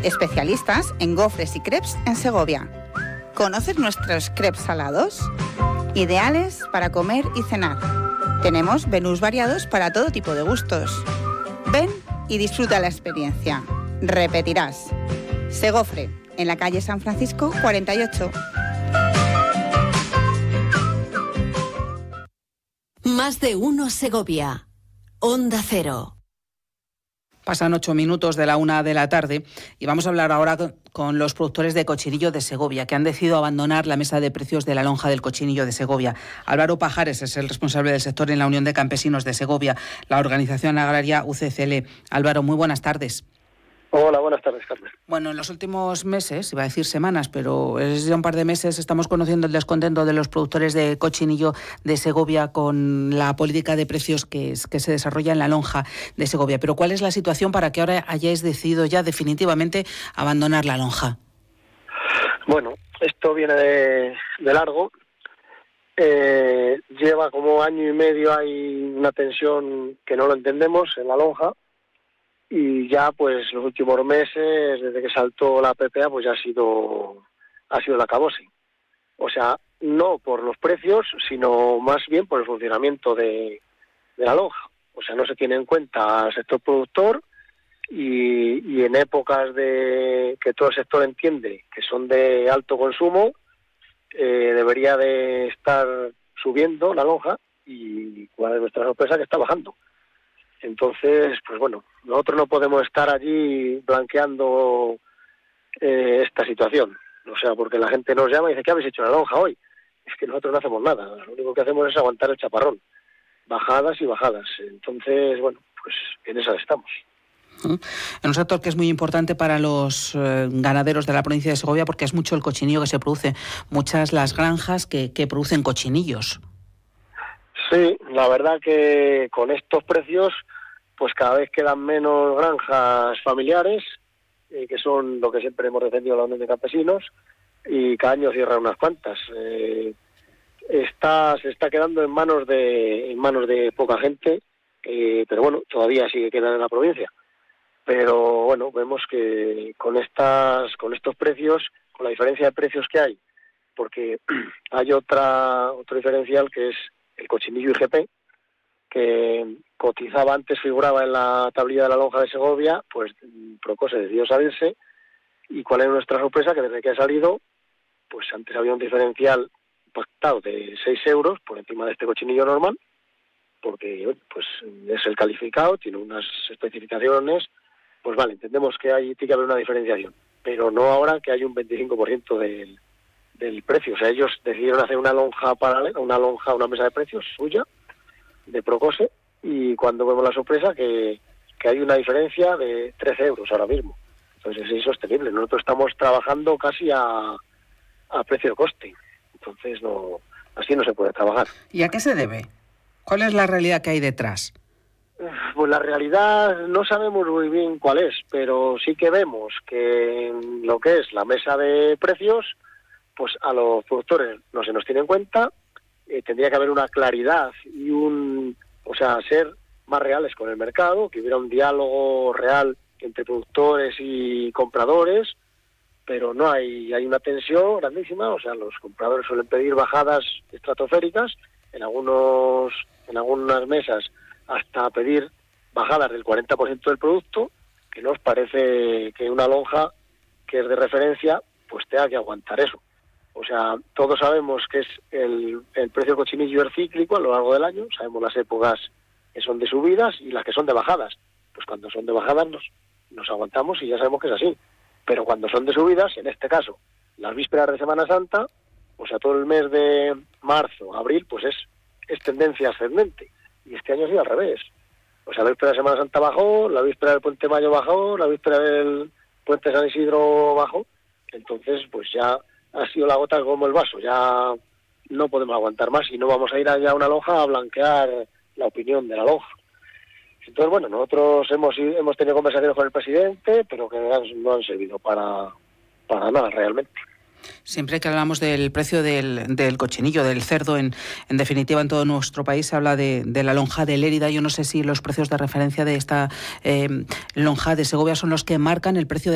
especialistas en gofres y crepes en Segovia. ¿Conoces nuestros crepes salados? Ideales para comer y cenar. Tenemos menús variados para todo tipo de gustos. Ven y disfruta la experiencia. Repetirás. Segofre, en la calle San Francisco 48. Más de uno Segovia. Onda Cero. Pasan 8 minutos de la 1 de la tarde y vamos a hablar ahora con los productores de cochinillo de Segovia, que han decidido abandonar la mesa de precios de la lonja del cochinillo de Segovia. Álvaro Pajares es el responsable del sector en la Unión de Campesinos de Segovia, la organización agraria UCCL. Álvaro, muy buenas tardes. Hola, buenas tardes, Carmen. Bueno, en los últimos meses, iba a decir semanas, pero es ya un par de meses, estamos conociendo el descontento de los productores de cochinillo de Segovia con la política de precios que se desarrolla en la lonja de Segovia. Pero ¿cuál es la situación para que ahora hayáis decidido ya definitivamente abandonar la lonja? Bueno, esto viene de largo. Lleva como año y medio, hay una tensión que no lo entendemos en la lonja. Y ya, pues, los últimos meses, desde que saltó la PPA, pues ya ha sido el acabose. O sea, no por los precios, sino más bien por el funcionamiento de la lonja. O sea, no se tiene en cuenta al sector productor y en épocas de que todo el sector entiende que son de alto consumo, debería de estar subiendo la lonja y cuál es nuestra sorpresa que está bajando. Entonces, pues bueno, nosotros no podemos estar allí blanqueando esta situación. O sea, porque la gente nos llama y dice, ¿qué habéis hecho en la lonja hoy? Es que nosotros no hacemos nada. Lo único que hacemos es aguantar el chaparrón. Bajadas y bajadas. Entonces, bueno, pues en esas estamos. En un sector que es muy importante para los ganaderos de la provincia de Segovia, porque es mucho el cochinillo que se produce. Muchas las granjas que producen cochinillos. Sí, la verdad que con estos precios, pues cada vez quedan menos granjas familiares, que son lo que siempre hemos defendido la Unión de Campesinos, y cada año cierran unas cuantas. Se está quedando en manos de poca gente, pero bueno, todavía sigue quedando en la provincia. Pero bueno, vemos que con estos precios, con la diferencia de precios que hay, porque hay otro diferencial que es el cochinillo IGP, que cotizaba antes, figuraba en la tablilla de la lonja de Segovia, pues Procose decidió salirse. ¿Y cuál es nuestra sorpresa? Que desde que ha salido, pues antes había un diferencial pactado de 6 euros por encima de este cochinillo normal, porque pues es el calificado, tiene unas especificaciones, pues vale, entendemos que tiene que haber una diferenciación, pero no ahora que hay un 25% del precio. O sea, ellos decidieron hacer una lonja paralela, una mesa de precios suya, de Procose, y cuando vemos la sorpresa que hay una diferencia de 13 euros ahora mismo. Entonces es insostenible. Nosotros estamos trabajando casi a precio de coste. Entonces así no se puede trabajar. ¿Y a qué se debe? ¿Cuál es la realidad que hay detrás? Pues la realidad no sabemos muy bien cuál es, pero sí que vemos que en lo que es la mesa de precios, pues a los productores no se nos tiene en cuenta. Tendría que haber una claridad y ser más reales con el mercado, que hubiera un diálogo real entre productores y compradores, pero no hay una tensión grandísima. O sea, los compradores suelen pedir bajadas estratosféricas, en algunas mesas hasta pedir bajadas del 40% del producto, que nos parece que una lonja que es de referencia pues tenga que aguantar eso. O sea, todos sabemos que es el precio del cochinillo es cíclico a lo largo del año, sabemos las épocas que son de subidas y las que son de bajadas. Pues cuando son de bajadas nos aguantamos y ya sabemos que es así. Pero cuando son de subidas, en este caso, las vísperas de Semana Santa, o sea, todo el mes de marzo, abril, pues es tendencia ascendente. Y este año ha sido al revés. O sea, la víspera de Semana Santa bajó, la víspera del Puente Mayo bajó, la víspera del Puente San Isidro bajó. Entonces, pues ya ha sido la gota como el vaso. Ya no podemos aguantar más y no vamos a ir allá a una lonja a blanquear la opinión de la lonja. Entonces, bueno, nosotros hemos tenido conversaciones con el presidente, pero que no han servido para nada realmente. Siempre que hablamos del precio del cochinillo, del cerdo, en definitiva en todo nuestro país se habla de la lonja de Lérida. Yo no sé si los precios de referencia de esta lonja de Segovia son los que marcan el precio